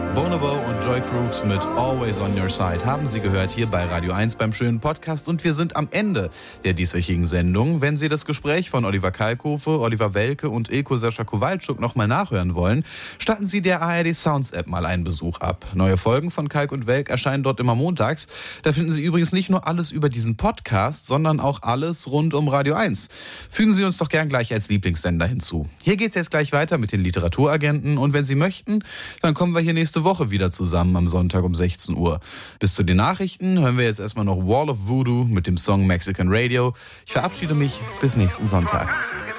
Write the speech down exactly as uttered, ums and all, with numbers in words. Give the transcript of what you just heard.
Bonobo und Joy Crooks mit Always on Your Side haben Sie gehört hier bei Radio eins beim schönen Podcast. Und wir sind am Ende der dieswöchigen Sendung. Wenn Sie das Gespräch von Oliver Kalkofe, Oliver Welke und Ilko Sascha Kowalczuk nochmal nachhören wollen, statten Sie der A R D Sounds App mal einen Besuch ab. Neue Folgen von Kalk und Welk erscheinen dort immer montags. Da finden Sie übrigens nicht nur alles über diesen Podcast, sondern auch alles rund um Radio eins. Fügen Sie uns doch gern gleich als Lieblingssender hinzu. Hier geht's jetzt gleich weiter mit den Literaturagenten. Und wenn Sie möchten, dann kommen wir hier nächste Woche wieder zusammen am Sonntag um sechzehn Uhr. Bis zu den Nachrichten hören wir jetzt erstmal noch Wall of Voodoo mit dem Song Mexican Radio. Ich verabschiede mich bis nächsten Sonntag.